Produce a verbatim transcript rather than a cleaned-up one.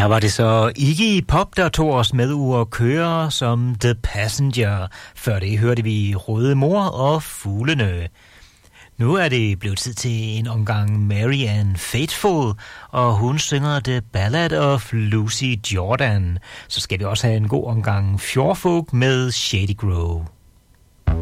Her var det så Iggy Pop, der tog os med ud og køre som The Passenger. Før det hørte vi Røde Mor og Fuglene. Nu er det blevet tid til en omgang Marianne Faithfull, og hun synger The Ballad of Lucy Jordan. Så skal vi også have en god omgang Fjordfolk med Shady Grove.